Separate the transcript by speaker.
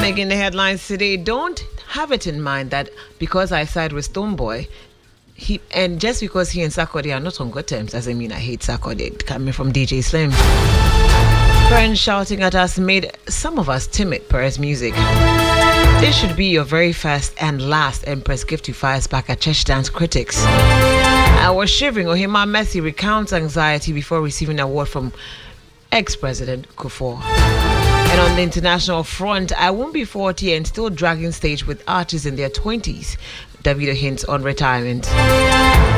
Speaker 1: Making the headlines today, don't have it in mind that because I side with Stonebwoy, and just because he and Sarkodie are not on good terms doesn't mean I hate Sarkodie. Coming from DJ Slim. Friends shouting at us made some of us timid per his music. This should be your very first and last Empress gift to fires back at church dance critics. I was shivering. Ohima Messi recounts anxiety before receiving an award from ex-President Kufuor. And on the international front, I won't be 40 and still dragging stage with artists in their 20s. Davido hints on retirement.